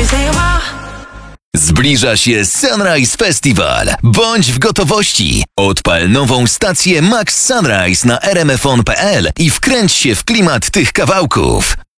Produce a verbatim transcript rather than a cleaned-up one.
me say wow. Zbliża się Sunrise Festival. Bądź w gotowości. Odpal nową stację Max Sunrise na r m f on kropka p l i wkręć się w klimat tych kawałków.